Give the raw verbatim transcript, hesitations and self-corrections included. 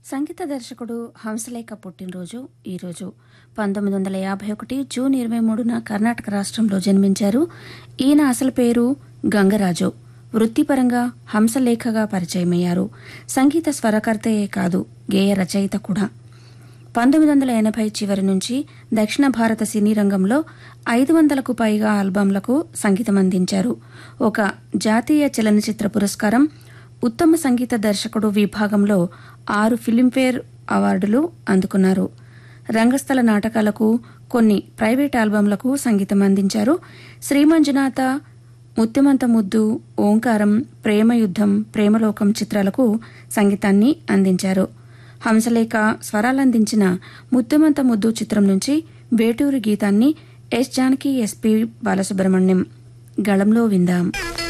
సంగీత దర్శకుడు హంసలేఖ పుట్టినరోజు ఈరోజు. పంతొమ్మిది వందల యాభై ఒకటి జూన్ ఇరవై మూడున కర్ణాటక రాష్ట్రంలో జన్మించారు. ఈయన అసలు పేరు గంగరాజు. వృత్తిపరంగా హంసలేఖగా పరిచయమయ్యారు. సంగీత స్వరకర్తయే కాదు, గేయ రచయిత కూడా. పంతొమ్మిది వందల ఎనభై చివరి నుంచి దక్షిణ భారత సినీ రంగంలో ఐదు వందలకు పైగా ఆల్బమ్లకు సంగీతం అందించారు. ఒక జాతీయ చలనచిత్ర పురస్కారం, ఉత్తమ సంగీత దర్శకుడు విభాగంలో ఆరు ఫిల్మ్ఫేర్ అవార్డులు అందుకున్నారు. రంగస్థల నాటకాలకు, కొన్ని ప్రైవేట్ ఆల్బమ్లకు సంగీతం అందించారు. శ్రీమంజునాథ, ముత్యమంత ముద్దు, ఓంకారం, ప్రేమయుద్ధం, ప్రేమలోకం చిత్రాలకు సంగీతాన్ని అందించారు. హంసలేఖ స్వరాలందించిన ముత్యమంత ముద్దు చిత్రం నుంచి వేటూరి గీతాన్ని ఎస్ జానకి, ఎస్పి బాలసుబ్రహ్మణ్యం గళంలో విందాం.